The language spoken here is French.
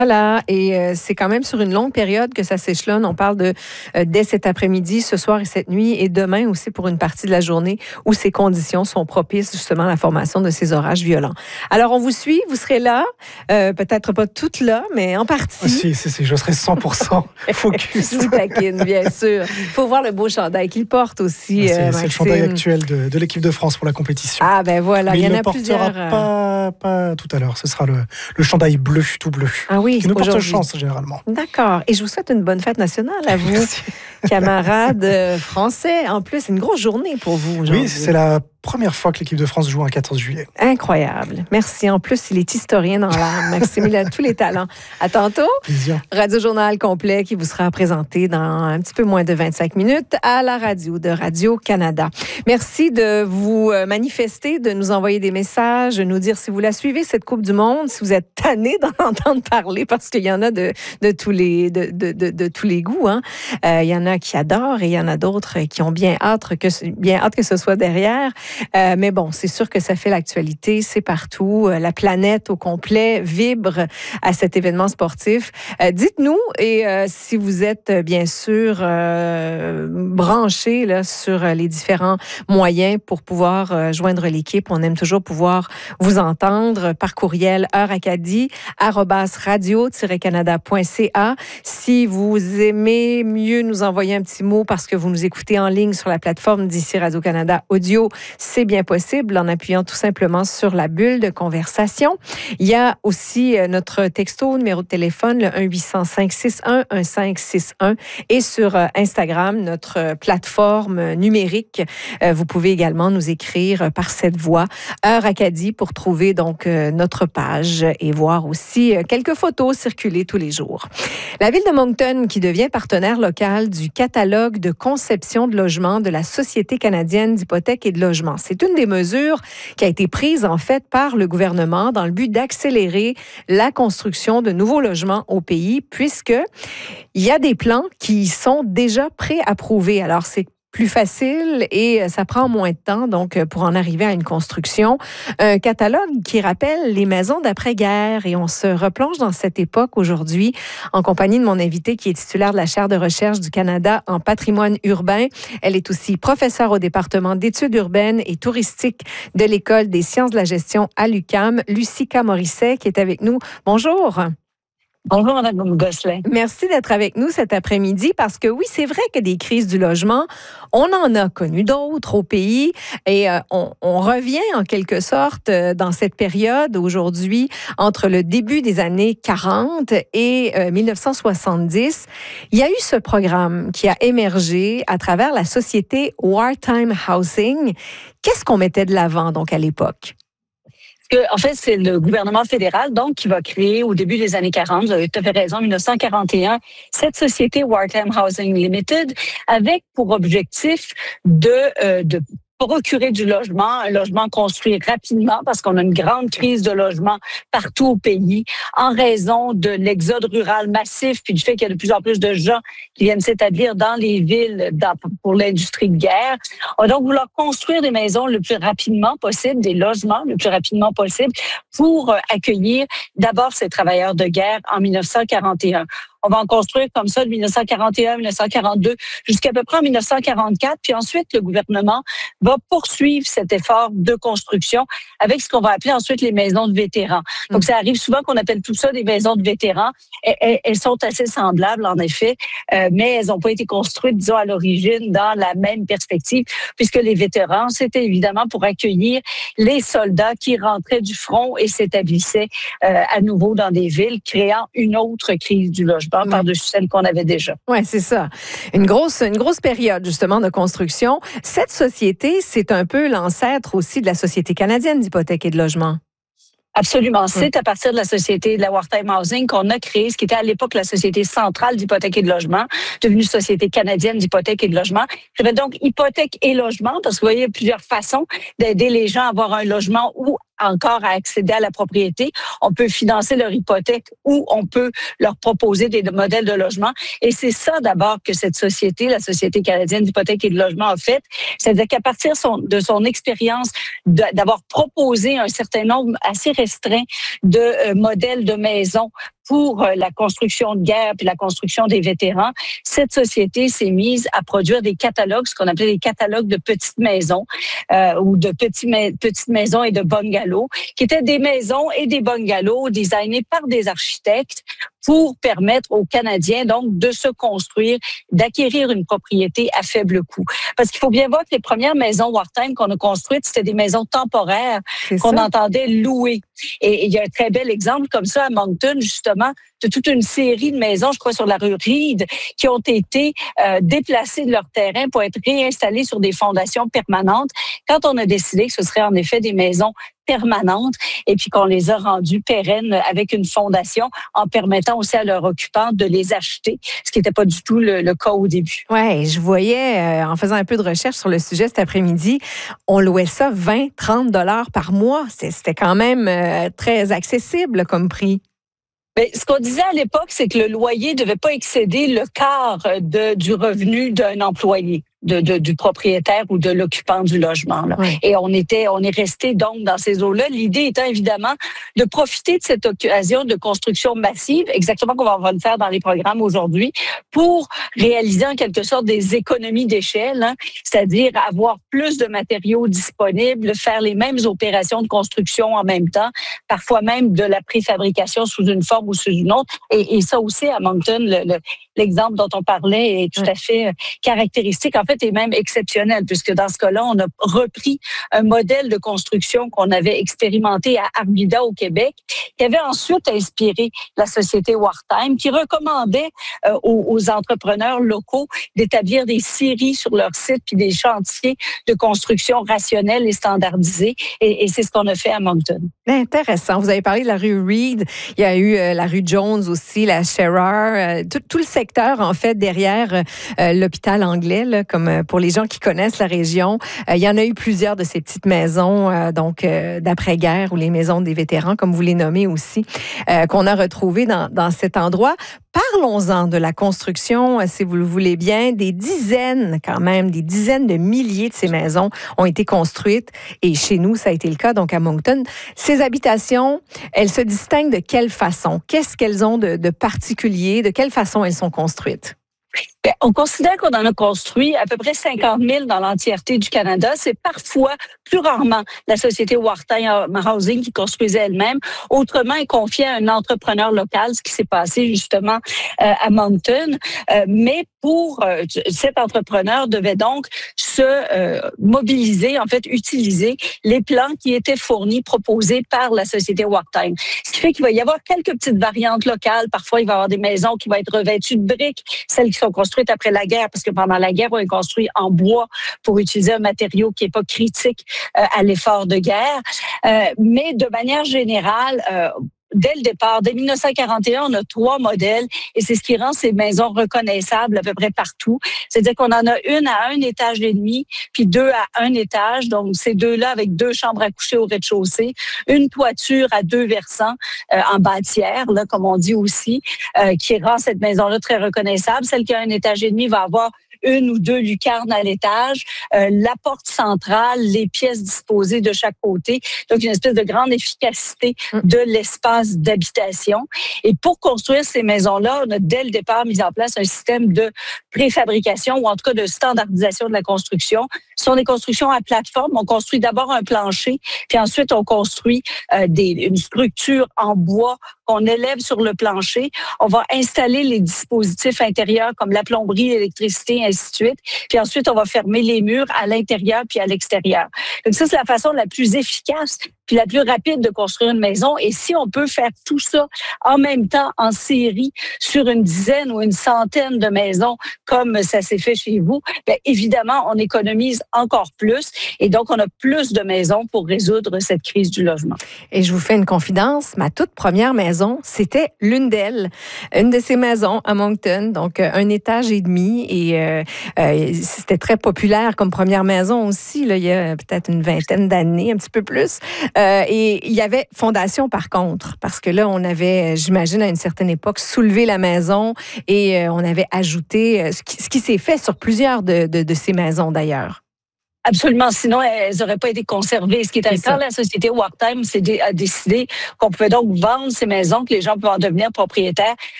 Voilà, et c'est quand même sur une longue période que ça s'échelonne. On parle de dès cet après-midi, ce soir et cette nuit, et demain aussi pour une partie de la journée où ces conditions sont propices justement à la formation de ces orages violents. Alors, on vous suit, vous serez là, peut-être pas toutes là, mais en partie. Si, je serai 100% focus. Je vous taquine, bien sûr. Il faut voir le beau chandail qu'il porte aussi, c'est le chandail actuel de l'équipe de France pour la compétition. Ah ben voilà, mais il y en a plusieurs. Pas tout à l'heure, ce sera le chandail bleu, tout bleu. Ah oui, qui nous porte chance généralement. D'accord. Et je vous souhaite une bonne fête nationale à vous, camarades français. En plus, c'est une grosse journée pour vous aujourd'hui. Oui, c'est la première fois que l'équipe de France joue un 14 juillet. Incroyable. Merci. En plus, il est historien dans l'âme. Maxime, il a tous les talents. À tantôt. Plaisir. Radio Journal complet qui vous sera présenté dans un petit peu moins de 25 minutes à la radio de Radio-Canada. Merci de vous manifester, de nous envoyer des messages, de nous dire si vous la suivez, cette Coupe du Monde, si vous êtes tanné d'en entendre parler, parce qu'il y en a de tous les goûts. Hein. Il y en a qui adorent et il y en a d'autres qui ont bien hâte que ce soit derrière. Mais bon, c'est sûr que ça fait l'actualité, c'est partout. La planète au complet vibre à cet événement sportif. Dites-nous, et si vous êtes bien sûr branchés là, sur les différents moyens pour pouvoir joindre l'équipe, on aime toujours pouvoir vous entendre par courriel heuracadie@radio-canada.ca. Si vous aimez mieux nous envoyer un petit mot parce que vous nous écoutez en ligne sur la plateforme d'ici Radio-Canada Audio, c'est bien possible en appuyant tout simplement sur la bulle de conversation. Il y a aussi notre texto, numéro de téléphone, le 1-800-561-1561, et sur Instagram, notre plateforme numérique. Vous pouvez également nous écrire par cette voie, Heure Acadie, pour trouver donc notre page et voir aussi quelques photos circuler tous les jours. La ville de Moncton, qui devient partenaire local du catalogue de conception de logement de la Société canadienne d'hypothèques et de logement. C'est une des mesures qui a été prise en fait par le gouvernement dans le but d'accélérer la construction de nouveaux logements au pays, puisque il y a des plans qui sont déjà pré-approuvés. Alors, c'est plus facile et ça prend moins de temps, donc, pour en arriver à une construction. Un catalogue qui rappelle les maisons d'après-guerre, et on se replonge dans cette époque aujourd'hui en compagnie de mon invitée qui est titulaire de la chaire de recherche du Canada en patrimoine urbain. Elle est aussi professeure au département d'études urbaines et touristiques de l'École des sciences de la gestion à l'UQAM, Lucie Morisset, qui est avec nous. Bonjour. Bonjour, Mme Gosselin. Merci d'être avec nous cet après-midi, parce que oui, c'est vrai que des crises du logement, on en a connu d'autres au pays, et on revient en quelque sorte dans cette période aujourd'hui entre le début des années 40 et 1970. Il y a eu ce programme qui a émergé à travers la société Wartime Housing. Qu'est-ce qu'on mettait de l'avant donc à l'époque? En fait, c'est le gouvernement fédéral donc qui va créer au début des années 40, vous avez tout à fait raison, 1941, cette société Wartime Housing Limited, avec pour objectif de procurer du logement, un logement construit rapidement, parce qu'on a une grande crise de logement partout au pays en raison de l'exode rural massif, puis du fait qu'il y a de plus en plus de gens qui viennent s'établir dans les villes pour l'industrie de guerre. On va donc vouloir construire des maisons le plus rapidement possible, des logements le plus rapidement possible pour accueillir d'abord ces travailleurs de guerre en 1941. On va en construire comme ça de 1941, 1942, jusqu'à peu près en 1944. Puis ensuite, le gouvernement va poursuivre cet effort de construction avec ce qu'on va appeler ensuite les maisons de vétérans. Donc, ça arrive souvent qu'on appelle tout ça des maisons de vétérans. Elles sont assez semblables, en effet, mais elles n'ont pas été construites, disons, à l'origine dans la même perspective, puisque les vétérans, c'était évidemment pour accueillir les soldats qui rentraient du front et s'établissaient à nouveau dans des villes, créant une autre crise du logement par-dessus celle qu'on avait déjà. Oui, c'est ça. Une grosse période, justement, de construction. Cette société, c'est un peu l'ancêtre aussi de la Société canadienne d'hypothèques et de logement. Absolument. C'est à partir de la société de la Wartime Housing qu'on a créé ce qui était à l'époque la Société centrale d'hypothèques et de logement, devenue Société canadienne d'hypothèques et de logement. Je vais donc hypothèque et logement, parce que vous voyez, il y a plusieurs façons d'aider les gens à avoir un logement ou encore à accéder à la propriété. On peut financer leur hypothèque ou on peut leur proposer des modèles de logement. Et c'est ça d'abord que cette société, la Société canadienne d'hypothèques et de logement, a fait. C'est-à-dire qu'à partir de son expérience d'avoir proposé un certain nombre assez restreint de modèles de maisons pour la construction de guerre puis la construction des vétérans, cette société s'est mise à produire des catalogues, ce qu'on appelait des catalogues de petites maisons ou de petites maisons et de bungalows, qui étaient des maisons et des bungalows designés par des architectes pour permettre aux Canadiens donc de se construire, d'acquérir une propriété à faible coût. Parce qu'il faut bien voir que les premières maisons Wartime qu'on a construites, c'était des maisons temporaires qu'on entendait louer. Et il y a un très bel exemple comme ça à Moncton, justement, de toute une série de maisons, je crois, sur la rue Reed, qui ont été déplacées de leur terrain pour être réinstallées sur des fondations permanentes, quand on a décidé que ce serait en effet des maisons permanentes et puis qu'on les a rendues pérennes avec une fondation en permettant aussi à leurs occupants de les acheter, ce qui n'était pas du tout le cas au début. Oui, je voyais, en faisant un peu de recherche sur le sujet cet après-midi, on louait ça 20-30 $ par mois. C'était quand même très accessible comme prix. Mais ce qu'on disait à l'époque, c'est que le loyer ne devait pas excéder le quart du revenu d'un employé. Du propriétaire ou de l'occupant du logement. Là. Oui. Et on est resté donc dans ces eaux-là. L'idée étant évidemment de profiter de cette occasion de construction massive, exactement comme on va le faire dans les programmes aujourd'hui, pour réaliser en quelque sorte des économies d'échelle, hein, c'est-à-dire avoir plus de matériaux disponibles, faire les mêmes opérations de construction en même temps, parfois même de la préfabrication sous une forme ou sous une autre. Et ça aussi, à Moncton, l'exemple dont on parlait est tout à fait caractéristique. En fait, est même exceptionnel, puisque dans ce cas-là, on a repris un modèle de construction qu'on avait expérimenté à Arvida au Québec, qui avait ensuite inspiré la société Wartime, qui recommandait aux entrepreneurs locaux d'établir des séries sur leur site puis des chantiers de construction rationnels et standardisés. Et c'est ce qu'on a fait à Moncton. Intéressant. Vous avez parlé de la rue Reed. Il y a eu la rue Jones aussi, la Sherrar, tout le secteur, en fait, derrière l'hôpital anglais, là, comme pour les gens qui connaissent la région. Il y en a eu plusieurs de ces petites maisons, d'après-guerre, ou les maisons des vétérans, comme vous les nommez aussi, qu'on a retrouvées dans cet endroit. Parlons-en de la construction, si vous le voulez bien. Des dizaines de milliers de ces maisons ont été construites. Et chez nous, ça a été le cas, donc à Moncton. Ces habitations, elles se distinguent de quelle façon? Qu'est-ce qu'elles ont de particulier? De quelle façon elles sont construites? Bien, on considère qu'on en a construit à peu près 50 000 dans l'entièreté du Canada. C'est parfois, plus rarement, la société Wartime Housing qui construisait elle-même. Autrement, elle confiait à un entrepreneur local, ce qui s'est passé justement à Moncton. Mais pour cet entrepreneur devait donc se mobiliser, en fait, utiliser les plans qui étaient fournis, proposés par la société Wartime. Ce qui fait qu'il va y avoir quelques petites variantes locales. Parfois, il va y avoir des maisons qui vont être revêtues de briques, celles qui sont construites après la guerre, parce que pendant la guerre, on est construit en bois pour utiliser un matériau qui n'est pas critique à l'effort de guerre. Mais de manière générale, dès le départ, dès 1941, on a 3 modèles et c'est ce qui rend ces maisons reconnaissables à peu près partout. C'est-à-dire qu'on en a une à 1 étage et demi, puis 2 à 1 étage. Donc, ces 2-là avec 2 chambres à coucher au rez-de-chaussée, une toiture à 2 versants en bâtière, là, comme on dit aussi, qui rend cette maison-là très reconnaissable. Celle qui a 1 étage et demi va avoir 1 ou 2 lucarnes à l'étage, la porte centrale, les pièces disposées de chaque côté. Donc, une espèce de grande efficacité de l'espace d'habitation. Et pour construire ces maisons-là, on a dès le départ mis en place un système de préfabrication ou en tout cas de standardisation de la construction. Ce sont des constructions à plateforme. On construit d'abord un plancher, puis ensuite on construit une structure en bois qu'on élève sur le plancher. On va installer les dispositifs intérieurs comme la plomberie, l'électricité, ainsi de suite. Puis ensuite, on va fermer les murs à l'intérieur puis à l'extérieur. Donc ça, c'est la façon la plus efficace puis la plus rapide de construire une maison. Et si on peut faire tout ça en même temps, en série, sur une dizaine ou une centaine de maisons, comme ça s'est fait chez vous, bien évidemment, on économise encore plus. Et donc, on a plus de maisons pour résoudre cette crise du logement. Et je vous fais une confidence. Ma toute première maison, c'était l'une d'elles. Une de ces maisons à Moncton, donc 1 étage et demi. Et c'était très populaire comme première maison aussi, là, il y a peut-être une vingtaine d'années, un petit peu plus. Et il y avait fondation par contre, parce que là, on avait, j'imagine, à une certaine époque, soulevé la maison et on avait ajouté ce qui s'est fait sur plusieurs de ces maisons d'ailleurs. Absolument. Sinon, elles n'auraient pas été conservées. Ce qui est arrivé quand la société Wartime a décidé qu'on pouvait donc vendre ces maisons, que les gens pouvaient en devenir propriétaires,